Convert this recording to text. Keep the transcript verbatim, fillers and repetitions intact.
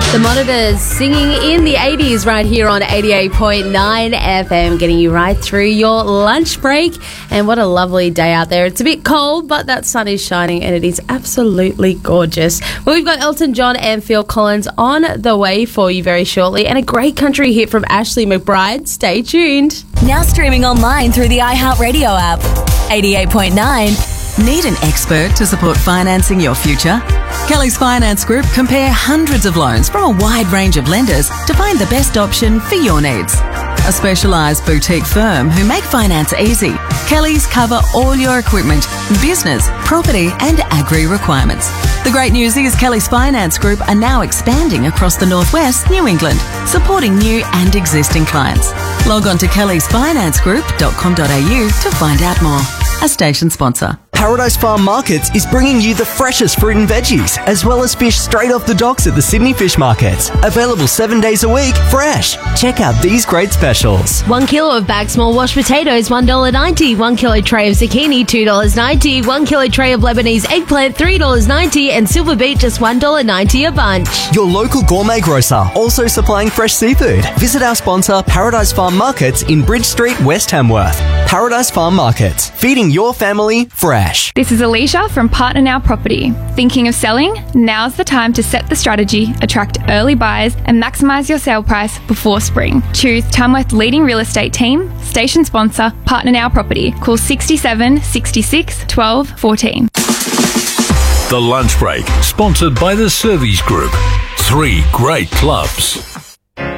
The Monitors singing in the eighties right here on eighty-eight point nine F M, getting you right through your lunch break. And what a lovely day out there. It's a bit cold, but that sun is shining and it is absolutely gorgeous. Well, we've got Elton John and Phil Collins on the way for you very shortly, and a great country hit from Ashley McBride. Stay tuned. Now streaming online through the iHeartRadio app. eighty-eight point nine. Need an expert to support financing your future? Kelly's Finance Group compare hundreds of loans from a wide range of lenders to find the best option for your needs. A specialised boutique firm who make finance easy, Kelly's cover all your equipment, business, property and agri requirements. The great news is Kelly's Finance Group are now expanding across the Northwest, New England, supporting new and existing clients. Log on to kellys finance group dot com dot a u to find out more. A station sponsor. Paradise Farm Markets is bringing you the freshest fruit and veggies, as well as fish straight off the docks at the Sydney Fish Markets. Available seven days a week, fresh. Check out these great specials. One kilo of bagged small washed potatoes, one dollar ninety. One kilo tray of zucchini, two dollars ninety. One kilo tray of Lebanese eggplant, three dollars ninety. And silver beet, just one dollar ninety a bunch. Your local gourmet grocer, also supplying fresh seafood. Visit our sponsor, Paradise Farm Markets in Bridge Street, West Hamworth. Paradise Farm Markets, feeding your family fresh. This is Alicia from Partner Now Property. Thinking of selling? Now's the time to set the strategy, attract early buyers and maximise your sale price before spring. Choose Tamworth's leading real estate team, station sponsor, Partner Now Property. Call sixty-seven, sixty-six, twelve, fourteen. The Lunch Break, sponsored by the Servies Group. Three great clubs.